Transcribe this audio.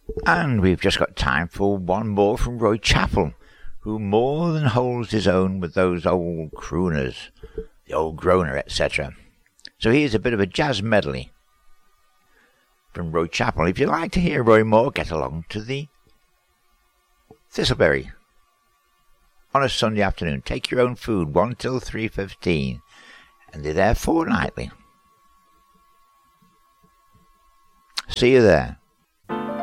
And we've just got time for one more from Roy Chappell, who more than holds his own with those old crooners, the old groaner, etc. So here's a bit of a jazz medley from Roy Chappell. If you'd like to hear Roy Moore, get along to the Thistleberry on a Sunday afternoon. Take your own food, 1 till 3:15, and they're there fortnightly. See you there.